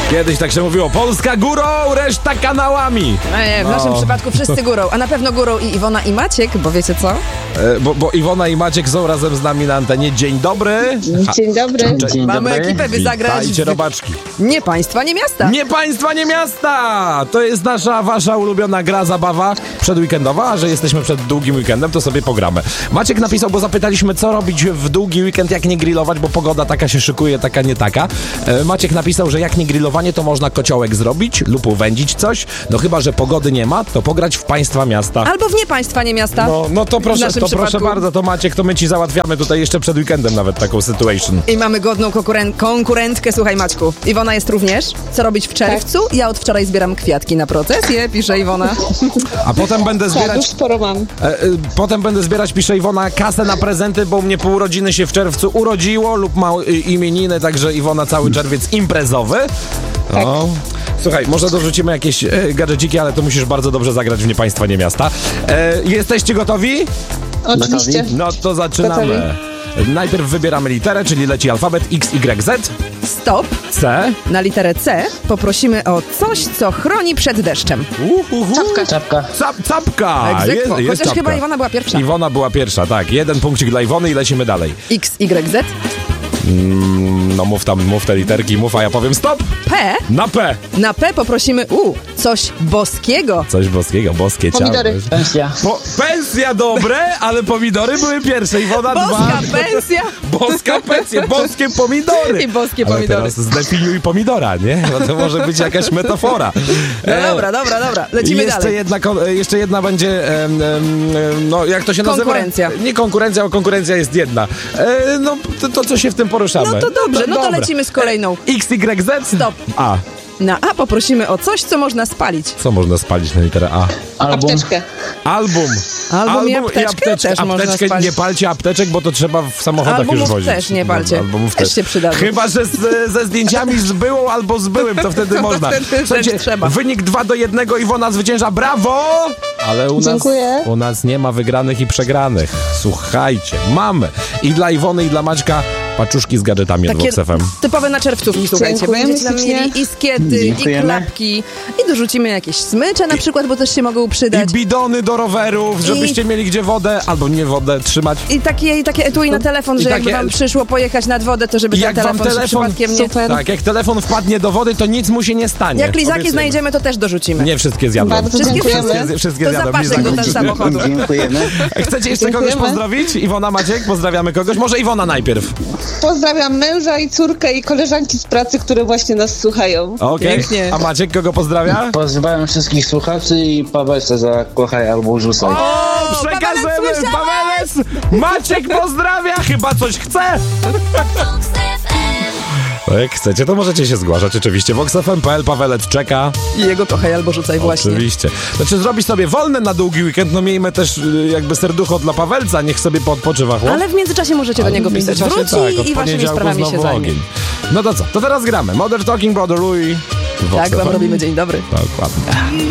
Kiedyś tak się mówiło, Polska górą, reszta kanałami. Nie, w naszym przypadku wszyscy górą, a na pewno górą i Iwona i Maciek, bo wiecie co? Bo Iwona i Maciek są razem z nami na antenie. Dzień dobry. Dzień dobry. Dzień Mamy dobry. ekipę, by zagrać Witajcie, robaczki. Nie państwa, nie miasta. Nie państwa, nie miasta! To jest wasza ulubiona gra, zabawa przedweekendowa, a że jesteśmy przed długim weekendem, to sobie pogramy. Maciek napisał, bo zapytaliśmy, co robić w długi weekend, jak nie grillować, bo pogoda taka się szykuje, taka nie taka. Maciek napisał, że jak nie grillowanie, to można kociołek zrobić lub uwędzić coś. No chyba, że pogody nie ma, to pograć w państwa miasta. Albo w nie państwa, nie miasta. No to proszę, naszym przypadku. bardzo, to Maciek, to my ci załatwiamy tutaj jeszcze przed weekendem nawet taką situation. I mamy godną konkurentkę, słuchaj Maćku. Iwona jest również. Co robić w czerwcu? Ja od wczoraj zbieram kwiatki na procesję, pisze Iwona. A potem będę Tak, zbierać... już sporo mam. Potem będę zbierać, pisze Iwona, kasę na prezenty, bo u mnie pół urodziny się w czerwcu urodziło lub ma imieniny, także Iwona cały czerwiec imprezowy. Tak. O. Słuchaj, może dorzucimy jakieś gadżeciki, ale to musisz bardzo dobrze zagrać w Nie państwa, nie miasta. Jesteście gotowi? Oczywiście. No to zaczynamy. Gotowi. Najpierw wybieramy literę, czyli leci alfabet X, Y, Z, Stop. C. Na literę C poprosimy o coś, co chroni przed deszczem. Czapka. Czapka! Egzekwo. Chociaż czapka. chyba Iwona była pierwsza. Iwona była pierwsza, tak. 1 punkcik dla Iwony i lecimy dalej. X, Y, Z. No mów te literki, mów, a ja powiem stop! P. Na P! Na P poprosimy coś boskiego. Coś boskiego, boskie ciało. Pomidory. Pensja. Pensja dobre, ale pomidory były pierwsze i woda Boska dwa. pensja. Boska pensja, boskie pomidory. I boskie ale pomidory. teraz zdefiniuj pomidora, nie? No to może być jakaś metafora. No dobra. Lecimy dalej. Jeszcze jedna będzie, no jak to się nazywa? Konkurencja. Nie konkurencja, bo konkurencja jest jedna. No to co się w tym poruszamy. No to dobrze, no to dobra. lecimy z kolejną. X, Y, Z? Stop. A. Na A poprosimy o coś, co można spalić. Co można spalić na literę A? Album. Apteczkę. Album i apteczkę też można Apteczkę spalić. nie palcie apteczek, bo to trzeba w samochodach Albumów już wozić. też nie palcie. Albumów Też się przydadzą. Chyba, że ze zdjęciami z byłą albo z byłym, to wtedy można. wtedy Słuchajcie, też trzeba. wynik 2-1, Iwona zwycięża, brawo! Ale Dziękuję. u nas nie ma wygranych i przegranych. Słuchajcie, mamy. I dla Iwony, i dla Maćka paczuszki z gadżetami od Takie Vox FM. typowe na czerwcówki, słuchajcie. Dziękujemy Będziecie tam ślicznie. mieli i skiety, Dziękujemy. i klapki, i dorzucimy jakieś smycze na przykład, bo też się mogą przydać. I bidony do rowerów, żebyście mieli gdzie wodę, albo nie wodę trzymać. I takie etui na telefon, I że takie- jakby wam przyszło pojechać nad wodę, to żeby Jak ten wam telefon, się telefon- przypadkiem nie... Super. Tak, jak telefon wpadnie do wody, to nic mu się nie stanie. Jak lizaki Obiecuję. znajdziemy, to też dorzucimy. Nie wszystkie zjadłem. Bardzo Wszystkie dziękujemy. Wszystkie To zjadłem. zapaszek do lizaki. samochodu. Dziękujemy. Chcecie jeszcze kogoś Dziękujemy. pozdrowić? Iwona, Maciek, pozdrawiamy kogoś? Może Iwona najpierw. Pozdrawiam męża i córkę i koleżanki z pracy, które właśnie nas słuchają. Okej. Pięknie. A Maciek kogo pozdrawia? Pozdrawiam wszystkich słuchaczy i Pawelce za kochaj albo rzucaj. O, przekażemy! Pawełec, słyszałeś? Pawełec! Maciek pozdrawia! Chyba coś chce! No jak chcecie, to możecie się zgłaszać oczywiście. VoxFM.pl, Pawelec czeka. I jego kochaj albo rzucaj właśnie. Oczywiście. Znaczy zrobić sobie wolne na długi weekend, no miejmy też jakby serducho dla Pawelca, niech sobie poodpoczywa chłop. Ale w międzyczasie możecie do niego W pisać. międzyczasie, Wróci tak, od i waszymi poniedziałku sprawami się znowu zajmie. ogień. No to co? To teraz gramy. Modern Talking Border Louis. Tak wam robimy dzień dobry. Dokładnie.